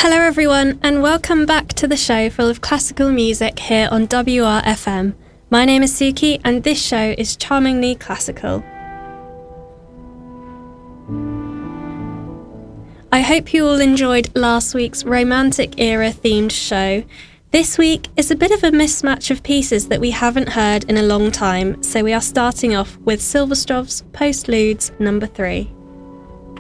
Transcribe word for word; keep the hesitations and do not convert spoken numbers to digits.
Hello everyone, and welcome back to the show full of classical music here on W R F M. My name is Suki, and this show is Charmingly Classical. I hope you all enjoyed last week's Romantic Era themed show. This week is a bit of a mismatch of pieces that we haven't heard in a long time, so we are starting off with Silverstrov's Postludes number three.